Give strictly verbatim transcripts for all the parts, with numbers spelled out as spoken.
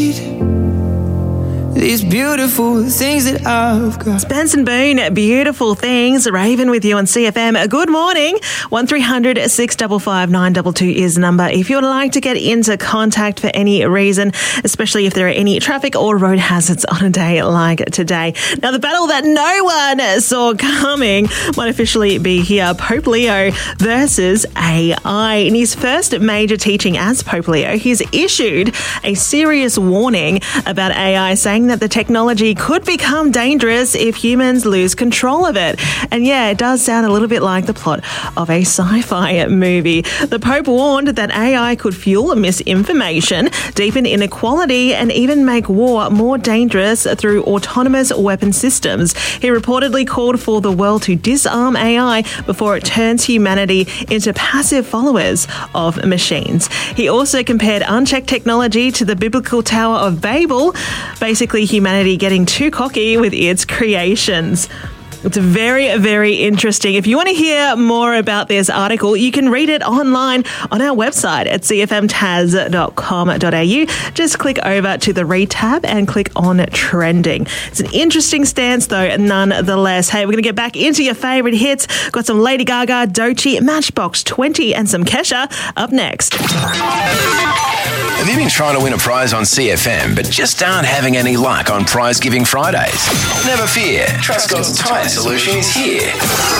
need these beautiful things that I've got. It's Benson Boone, Beautiful Things. Raven with you on C F M. Good morning. one three hundred six five five nine two two is the number if you would like to get into contact for any reason, especially if there are any traffic or road hazards on a day like today. Now, the battle that no one saw coming might officially be here. Pope Leo versus A I. In his first major teaching as Pope Leo, he's issued a serious warning about A I, saying that the technology could become dangerous if humans lose control of it. And yeah, it does sound a little bit like the plot of a sci-fi movie. The Pope warned that A I could fuel misinformation, deepen inequality, and even make war more dangerous through autonomous weapon systems. He reportedly called for the world to disarm A I before it turns humanity into passive followers of machines. He also compared unchecked technology to the biblical Tower of Babel, basically humanity getting too cocky with its creations. It's very, very interesting. If you want to hear more about this article, you can read it online on our website at c f m tas dot com dot a u. Just click over to the read tab and click on trending. It's an interesting stance, though, nonetheless. Hey, we're going to get back into your favourite hits. Got some Lady Gaga, Doechii, Matchbox twenty and some Kesha up next. Have you been trying to win a prize on C F M but just aren't having any luck on Prize Giving Fridays? Never fear, Trustcott's Tyre Solution is here.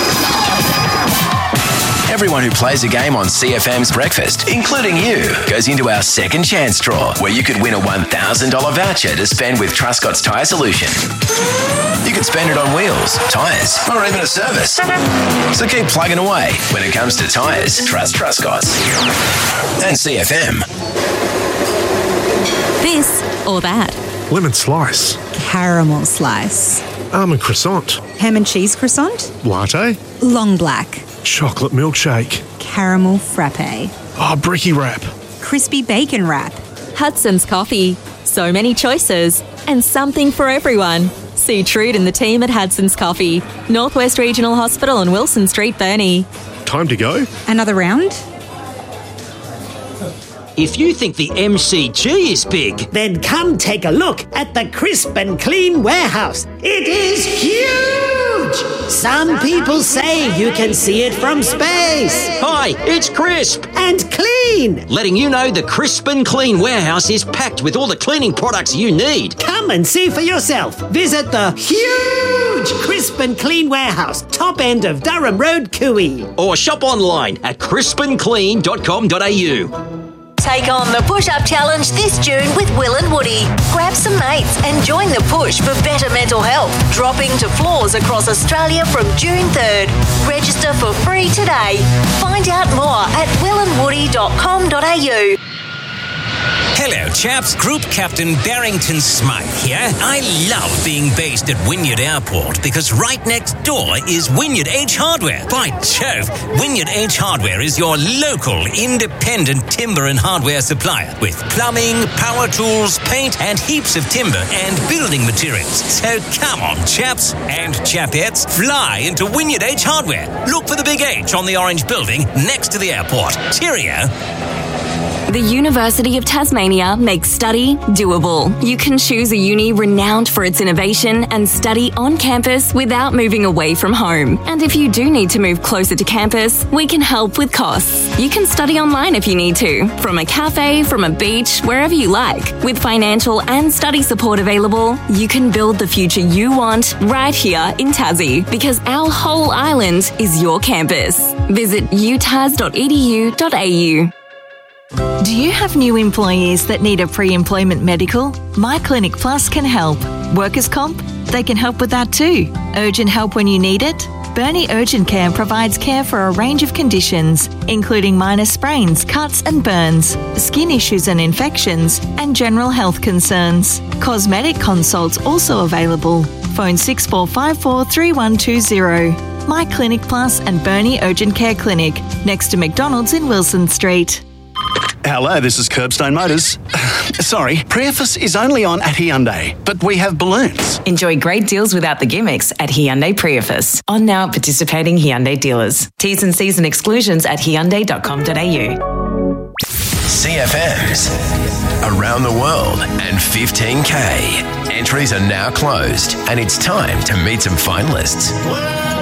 Everyone who plays a game on C F M's Breakfast, including you, goes into our second chance draw, where you could win a one thousand dollars voucher to spend with Trustcott's Tyre Solution. You could spend it on wheels, tyres, or even a service. So keep plugging away. When it comes to tyres, trust Trustcott's. And C F M. This or that. Lemon slice. Caramel slice. Almond croissant. Ham and cheese croissant. Latte. Long black. Chocolate milkshake. Caramel frappe. Oh, bricky wrap. Crispy bacon wrap. Hudson's Coffee. So many choices and something for everyone. See Trude and the team at Hudson's Coffee, Northwest Regional Hospital on Wilson Street, Burnie. Time to go. Another round? If you think the M C G is big, then come take a look at the Crisp and Clean warehouse. It is huge! Some people say you can see it from space. Hi, it's Crisp and Clean, letting you know the Crisp and Clean warehouse is packed with all the cleaning products you need. Come and see for yourself. Visit the huge Crisp and Clean warehouse, top end of Durham Road, Cooey. Or shop online at crisp and clean dot com dot a u. Take on the Push-Up Challenge this June with Will and Woody. Grab some mates and join the push for better mental health, dropping to floors across Australia from June third. Register for free today. Find out more at will and woody dot com dot a u. Hello, chaps. Group Captain Barrington Smythe here. I love being based at Wynyard Airport because right next door is Wynyard H Hardware. By Jove, Wynyard H Hardware is your local independent timber and hardware supplier with plumbing, power tools, paint, and heaps of timber and building materials. So come on, chaps and chapettes, fly into Wynyard H Hardware. Look for the big H on the orange building next to the airport. Cheerio. The University of Tasmania makes study doable. You can choose a uni renowned for its innovation and study on campus without moving away from home. And if you do need to move closer to campus, we can help with costs. You can study online if you need to, from a cafe, from a beach, wherever you like. With financial and study support available, you can build the future you want right here in Tassie, because our whole island is your campus. Visit u tas dot e d u dot a u. Do you have new employees that need a pre-employment medical? My Clinic Plus can help. Workers' comp? They can help with that too. Urgent help when you need it? Burnie Urgent Care provides care for a range of conditions, including minor sprains, cuts and burns, skin issues and infections, and general health concerns. Cosmetic consults also available. Phone six four five four, three one two zero. My Clinic Plus and Burnie Urgent Care Clinic, next to McDonald's in Wilson Street. Hello, this is Curbstone Motors. Sorry, Priefus is only on at Hyundai, but we have balloons. Enjoy great deals without the gimmicks at Hyundai Priefus. On now at participating Hyundai dealers. T's and C's and exclusions at hyundai dot com dot a u. C F M's around the world, and fifteen K. Entries are now closed, and it's time to meet some finalists.